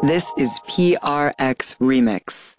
This is PRX Remix.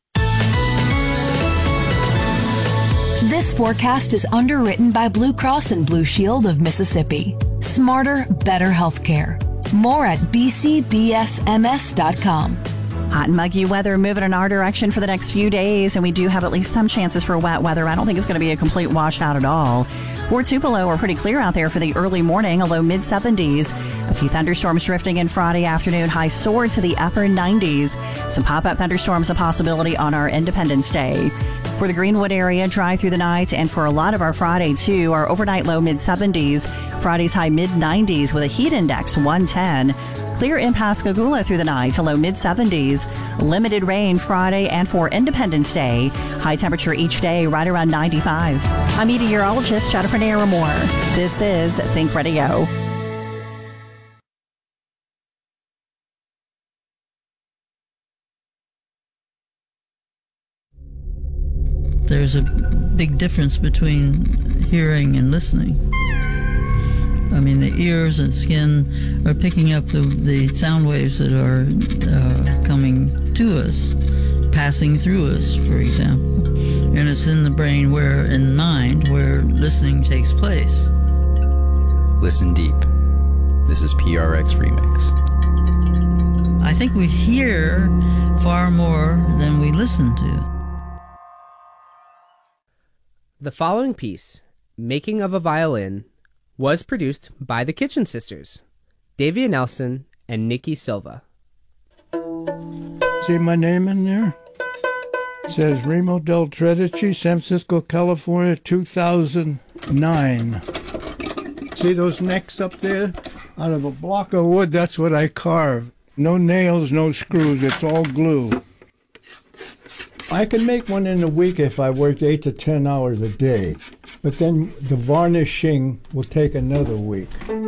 This forecast is underwritten by Blue Cross and Blue Shield of Mississippi. Smarter, better healthcare. More at bcbsms.com. Hot and muggy weather moving in our direction for the next few days, and we do have at least some chances for wet weather. I don't think it's going to be a complete washout at all. For Tupelo, we're pretty clear out there for the early morning, a low mid-70s. A few thunderstorms drifting in Friday afternoon, high soared to the upper 90s. Some pop-up thunderstorms a possibility on our Independence Day. For the Greenwood area, dry through the night, and for a lot of our Friday, too, our overnight low mid-70s. Friday's high mid-90s with a heat index 110. Clear in Pascagoula through the night, a low mid-70s. Limited rain Friday and for Independence Day. High temperature each day right around 95. I'm meteorologist Jennifer Naramore. This is Think Radio. There's a big difference between hearing and listening. I mean, the ears and skin are picking up the sound waves that are coming to us, passing through us, for example. And it's in the brain in mind where listening takes place. Listen deep. This is PRX Remix. I think we hear far more than we listen to. The following piece, Making of a Violin, was produced by the Kitchen Sisters, Davia Nelson and Nikki Silva. See my name in there? It says Remo Del Tredici, San Francisco, California, 2009. See those necks up there? Out of a block of wood, that's what I carve. No nails, no screws, it's all glue. I can make one in a week if I work 8 to 10 hours a day, but then the varnishing will take another week.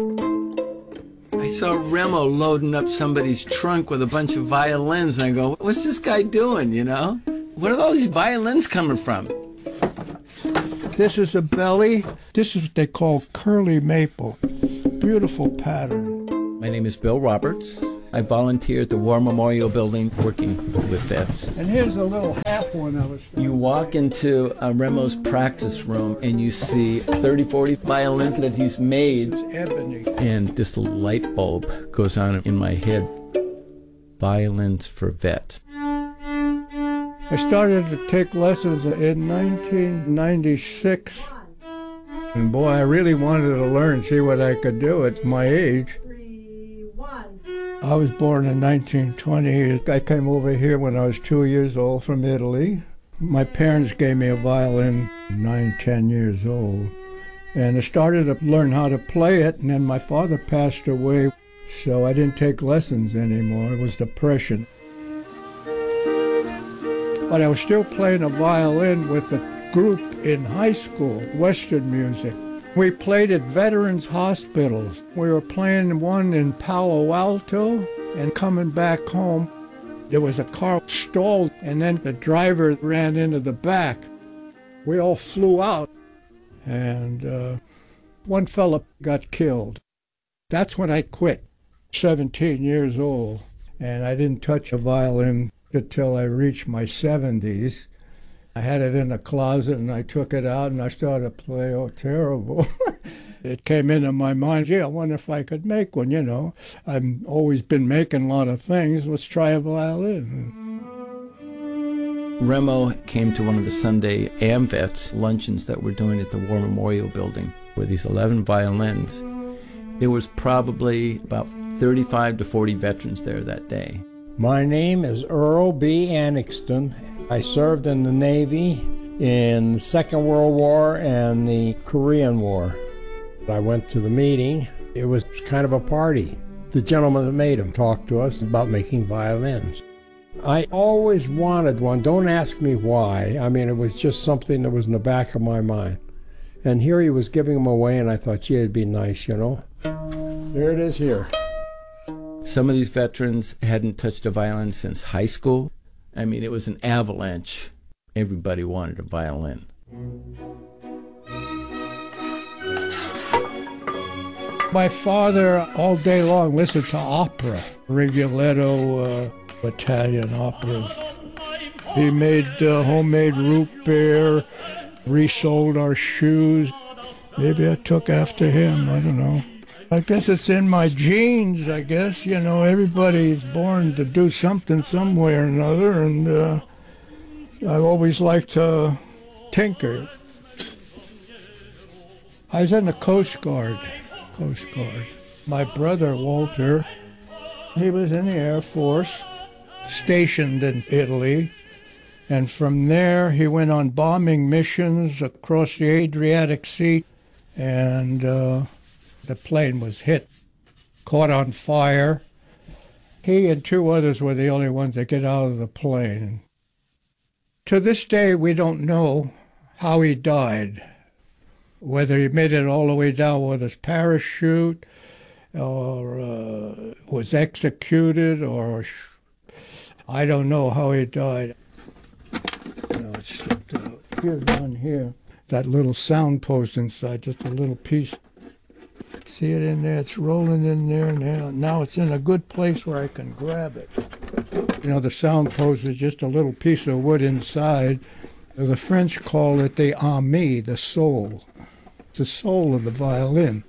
I saw Remo loading up somebody's trunk with a bunch of violins, and I go, what's this guy doing, you know? Where are all these violins coming from? This is a belly. This is what they call curly maple. Beautiful pattern. My name is Bill Roberts. I volunteer at the War Memorial Building working with vets. And here's a little half one I was... You walk into Remo's practice room and you see 30, 40 violins that he's made. It's ebony. And this light bulb goes on in my head. Violins for vets. I started to take lessons in 1996. And boy, I really wanted to learn, see what I could do at my age. I was born in 1920. I came over here when I was 2 years old from Italy. My parents gave me a violin 9, 10 years old. And I started to learn how to play it, and then my father passed away, so I didn't take lessons anymore. It was depression. But I was still playing a violin with a group in high school, Western music. We played at veterans' hospitals. We were playing one in Palo Alto, and coming back home, there was a car stalled, and then the driver ran into the back. We all flew out, and one fella got killed. That's when I quit, 17 years old, and I didn't touch a violin until I reached my 70s. I had it in a closet, and I took it out, and I started to play. Oh, terrible. It came into my mind, I wonder if I could make one, you know. I've always been making a lot of things. Let's try a violin. Remo came to one of the Sunday AMVETS luncheons that we're doing at the War Memorial Building with these 11 violins. There was probably about 35 to 40 veterans there that day. My name is Earl B. Annixton. I served in the Navy in the Second World War and the Korean War. I went to the meeting. It was kind of a party. The gentleman that made them talked to us about making violins. I always wanted one. Don't ask me why. I mean, it was just something that was in the back of my mind. And here he was giving them away, and I thought, gee, it'd be nice, you know. There it is here. Some of these veterans hadn't touched a violin since high school. I mean, it was an avalanche. Everybody wanted a violin. My father all day long listened to opera, Rigoletto, Italian operas. He made homemade root beer, resold our shoes. Maybe I took after him, I don't know. I guess it's in my genes, I guess. You know, everybody's born to do something some way or another, and I've always liked to tinker. I was in the Coast Guard. My brother, Walter, he was in the Air Force, stationed in Italy. And from there, he went on bombing missions across the Adriatic Sea. And the plane was hit, caught on fire. He and 2 others were the only ones that get out of the plane. To this day, we don't know how he died. Whether he made it all the way down with his parachute, or was executed, or I don't know how he died. No, it slipped out. Here's one here. That little sound post inside, just a little piece. See it in there? It's rolling in there now. Now it's in a good place where I can grab it. You know, the sound post is just a little piece of wood inside. The French call it the âme, the soul. It's the soul of the violin.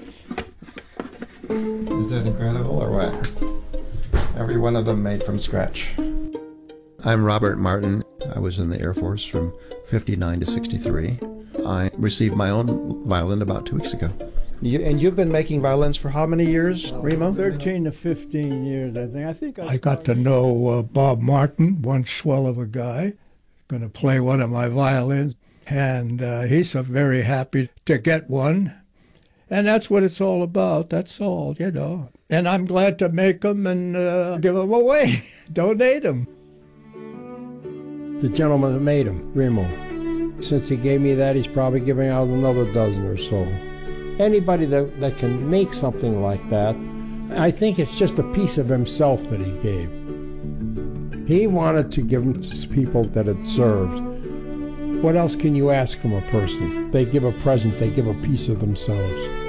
Is that incredible or what? Every one of them made from scratch. I'm Robert Martin. I was in the Air Force from 59 to 63. I received my own violin about 2 weeks ago. And you've been making violins for how many years, Remo? 13 to 15 years, I think. I got to know Bob Martin, one swell of a guy, going to play one of my violins. And he's so very happy to get one. And that's what it's all about. That's all, you know. And I'm glad to make them and give them away, donate them. The gentleman that made him, Remo, since he gave me that, he's probably giving out another dozen or so. Anybody that can make something like that, I think it's just a piece of himself that he gave. He wanted to give them to people that had served. What else can you ask from a person? They give a present, they give a piece of themselves.